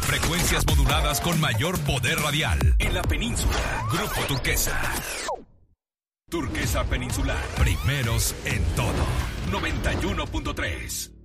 Frecuencias moduladas con mayor poder radial. En la península, Grupo Turquesa. Turquesa Peninsular. Primeros en todo. 91.3.